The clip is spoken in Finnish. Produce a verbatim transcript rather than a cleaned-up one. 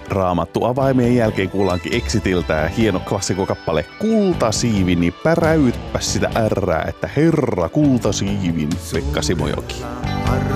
Raamattu avaimien jälkeen kuullaankin Exitiltä ja hieno klassikokappale Kultasiivi, niin päräytpä sitä ärrää, että herra kultasiivin, Pekka Simojoki.